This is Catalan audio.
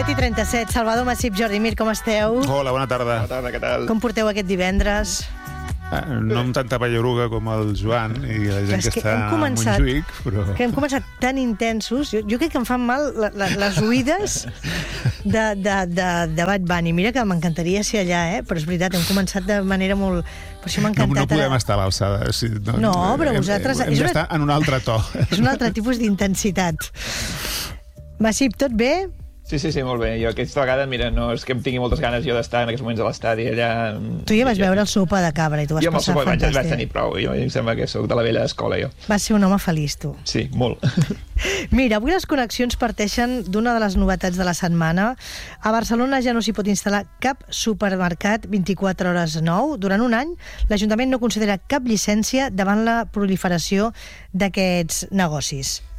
7:37. Salvador Massip, Jordi Mir, com esteu? Hola, bona tarda. Bona tarda, què tal? Com porteu aquest divendres? No amb tanta palleruga com el Joan i la gent que està a Montjuïc, però... Que hem començat tan intensos. Jo crec que em fan mal les oïdes de Bad Bunny. Mira que m'encantaria ser allà, però és veritat, hem començat de manera molt... Per això m'ha encantat... No podem estar a l'alçada. No, però vosaltres... Hem d'estar en un altre to. És un altre tipus d'intensitat. Massip, tot bé? Sí, molt bé. Jo aquesta vegada, mira, no és que em tingui moltes ganes jo d'estar en aquests moments a l'estadi allà... Tu ja vas veure el sopa de cabra i tu vas passar fantàstic. Jo amb el sopa vaig tenir prou. Jo em sembla que sóc de la vella escola, jo. Vas ser un home feliç, tu. Sí, molt. Mira, avui les connexions parteixen d'una de les novetats de la setmana. A Barcelona ja no s'hi pot instal·lar cap supermercat 24 hores 9. Durant un any, l'Ajuntament no considera cap llicència davant la proliferació d'aquests negocis.